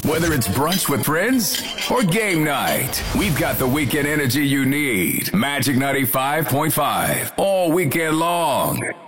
Whether it's brunch with friends or game night, we've got the weekend energy you need. Magic 95.5, all weekend long.